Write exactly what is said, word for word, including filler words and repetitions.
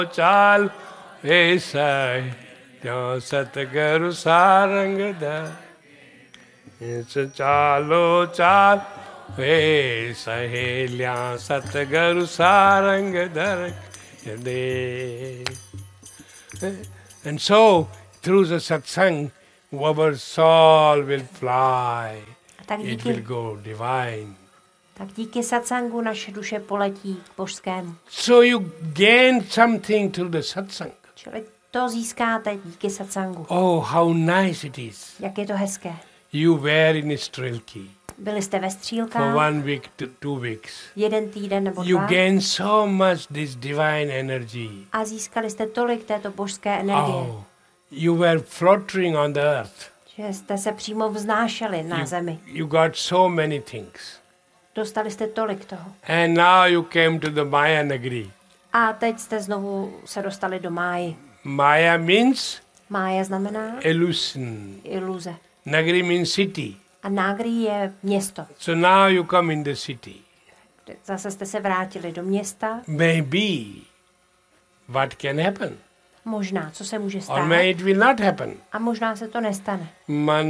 चाल ऐसा जो सतगुरु सारंग दा चालो चाल वे सहेलियां सतगुरु सारंग दर दे. And so through the satsang our soul will fly. It will go divine. Tak díky satsangu naše duše poletí k božskému. So you gain something through the satsang. Čili to získáte díky satsangu. Oh, how nice it is. Jak je to hezké. You were in Strilky. Byli jste ve Střílkách. For one week to two weeks. Jeden týden nebo dva. You gain so much this divine energy. A získali jste tolik této božské energie. Oh, you were floating on the earth. Že jste se přímo vznášeli na you, zemi. You got so many things. Dostali jste tolik toho. And now you came to the Maya Nagri. A teď jste znovu se dostali do Máji. Maya means? Mája znamená? Illusion. Iluze. Nagri means city. A Nagri je město. So now you come in the city. Zase jste se vrátili do města. Maybe. What can happen? Možná, co se může stát. Or may it will not happen. A možná se to nestane. Man